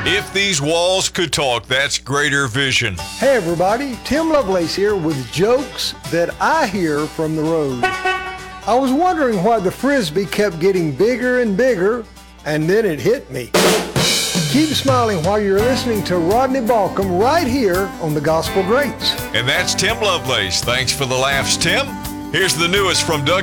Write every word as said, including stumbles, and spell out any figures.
If these walls could talk, that's greater vision. Hey everybody, Tim Lovelace here with jokes that I hear from the road. I was wondering why the Frisbee kept getting bigger and bigger, and then it hit me. Keep smiling while you're listening to Rodney Balcom right here on the Gospel Greats. And that's Tim Lovelace. Thanks for the laughs, Tim. Here's the newest from Doug